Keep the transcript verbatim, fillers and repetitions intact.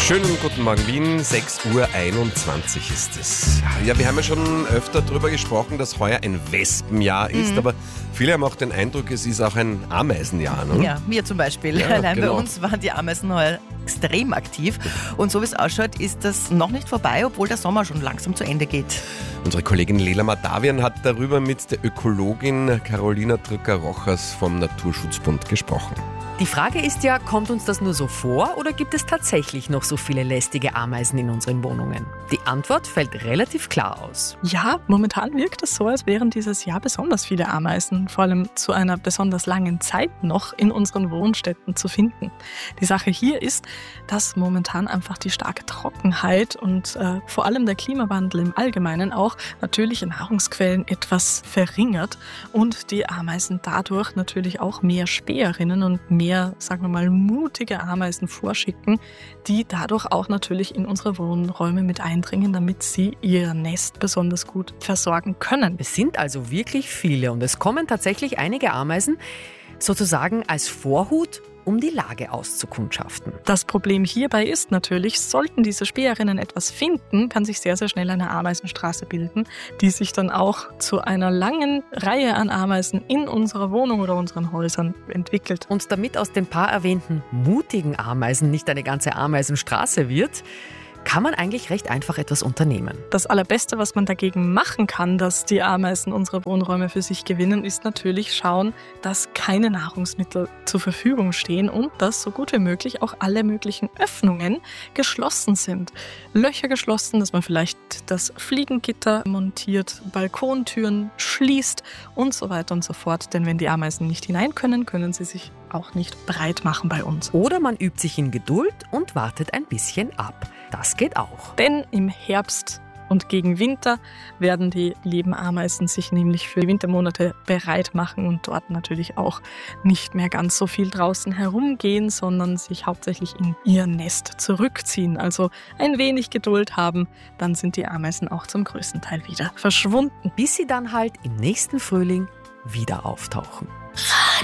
Schönen guten Morgen Wien, sechs Uhr einundzwanzig ist es. Ja, wir haben ja schon öfter darüber gesprochen, dass heuer ein Wespenjahr ist, mhm. aber viele haben auch den Eindruck, es ist auch ein Ameisenjahr. Ne? Ja, wir zum Beispiel. Ja, Allein genau. bei uns waren die Ameisen heuer extrem aktiv. Und so wie es ausschaut, ist das noch nicht vorbei, obwohl der Sommer schon langsam zu Ende geht. Unsere Kollegin Lela Madavian hat darüber mit der Ökologin Carolina Drücker-Rochers vom Naturschutzbund gesprochen. Die Frage ist ja, kommt uns das nur so vor oder gibt es tatsächlich noch so viele lästige Ameisen in unseren Wohnungen? Die Antwort fällt relativ klar aus. Ja, momentan wirkt es so, als wären dieses Jahr besonders viele Ameisen, vor allem zu einer besonders langen Zeit noch in unseren Wohnstätten zu finden. Die Sache hier ist, dass momentan einfach die starke Trockenheit und äh, vor allem der Klimawandel im Allgemeinen auch natürliche Nahrungsquellen etwas verringert und die Ameisen dadurch natürlich auch mehr Späherinnen und mehr mehr, sagen wir mal, mutige Ameisen vorschicken, die dadurch auch natürlich in unsere Wohnräume mit eindringen, damit sie ihr Nest besonders gut versorgen können. Es sind also wirklich viele und es kommen tatsächlich einige Ameisen sozusagen als Vorhut, um die Lage auszukundschaften. Das Problem hierbei ist natürlich, sollten diese Späherinnen etwas finden, kann sich sehr, sehr schnell eine Ameisenstraße bilden, die sich dann auch zu einer langen Reihe an Ameisen in unserer Wohnung oder unseren Häusern entwickelt. Und damit aus den paar erwähnten mutigen Ameisen nicht eine ganze Ameisenstraße wird, kann man eigentlich recht einfach etwas unternehmen. Das Allerbeste, was man dagegen machen kann, dass die Ameisen unsere Wohnräume für sich gewinnen, ist natürlich schauen, dass keine Nahrungsmittel zur Verfügung stehen und dass so gut wie möglich auch alle möglichen Öffnungen geschlossen sind. Löcher geschlossen, dass man vielleicht das Fliegengitter montiert, Balkontüren schließt und so weiter und so fort. Denn wenn die Ameisen nicht hinein können, können sie sich auch nicht breit machen bei uns. Oder man übt sich in Geduld und wartet ein bisschen ab. Das geht auch. Denn im Herbst und gegen Winter werden die lieben Ameisen sich nämlich für die Wintermonate bereit machen und dort natürlich auch nicht mehr ganz so viel draußen herumgehen, sondern sich hauptsächlich in ihr Nest zurückziehen. Also ein wenig Geduld haben, dann sind die Ameisen auch zum größten Teil wieder verschwunden. Bis sie dann halt im nächsten Frühling wieder auftauchen.